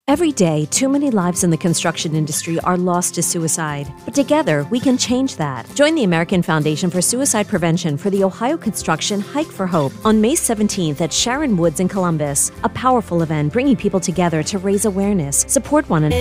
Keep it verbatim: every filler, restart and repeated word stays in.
Every day, too many lives in the construction industry are lost to suicide. But together, we can change that. Join the American Foundation for Suicide Prevention for the Ohio Construction Hike for Hope on May seventeenth at Sharon Woods in Columbus. A powerful event bringing people together to raise awareness, support one another,